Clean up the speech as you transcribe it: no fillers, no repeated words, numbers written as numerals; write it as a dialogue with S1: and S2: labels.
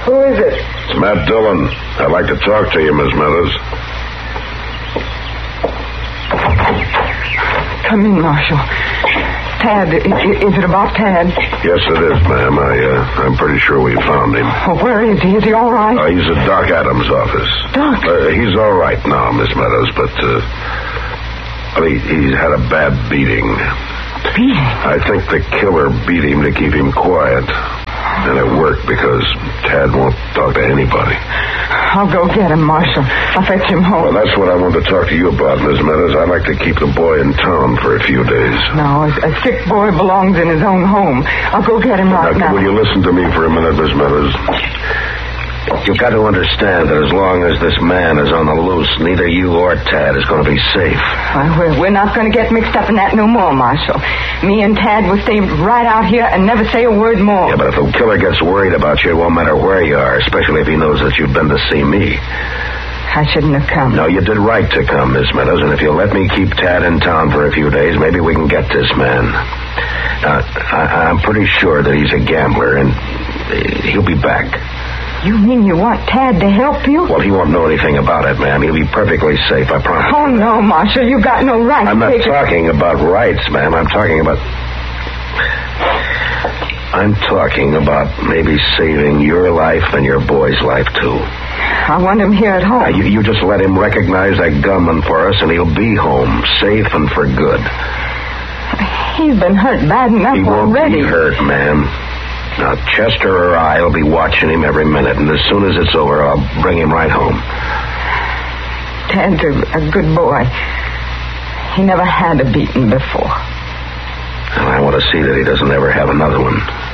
S1: Who is it?
S2: It's Matt Dillon. I'd like to talk to you, Miss Meadows.
S1: Come in, Marshal. Tad, is it about Tad?
S2: Yes, it is, ma'am. I'm pretty sure we found him.
S1: Oh, where is he? Is he all right?
S2: He's at Doc Adams' office.
S1: Doc?
S2: He's all right now, Miss Meadows, but he's had a bad beating.
S1: Beating?
S2: I think the killer beat him to keep him quiet. And it worked because Tad won't talk to anybody.
S1: I'll go get him, Marshal. I'll fetch him home.
S2: Well, that's what I want to talk to you about, Miss Meadows. I'd like to keep the boy in town for a few days.
S1: No, a sick boy belongs in his own home. I'll go get him right now.
S2: Will you listen to me for a minute, Miss Meadows? You've got to understand that as long as this man is on the loose, neither you or Tad is going to be safe.
S1: We're not going to get mixed up in that no more, Marshal. Me and Tad will stay right out here and never say a word more.
S2: Yeah, but if the killer gets worried about you, it won't matter where you are, especially if he knows that you've been to see me.
S1: I shouldn't have come.
S2: No, you did right to come, Miss Meadows, and if you'll let me keep Tad in town for a few days, maybe we can get this man. I'm pretty sure that he's a gambler, and he'll be back.
S1: You mean you want Tad to help you?
S2: Well, he won't know anything about it, ma'am. He'll be perfectly safe, I promise.
S1: Oh, no, Marshal. You got no right
S2: I'm not talking about rights, ma'am. I'm talking about maybe saving your life and your boy's life, too.
S1: I want him here at home.
S2: You just let him recognize that gunman for us, and he'll be home, safe and for good.
S1: He's been hurt bad enough already.
S2: He won't be hurt, ma'am. Now, Chester or I will be watching him every minute, and as soon as it's over, I'll bring him right home.
S1: Tad's a good boy. He never had a beating before.
S2: And I want to see that he doesn't ever have another one.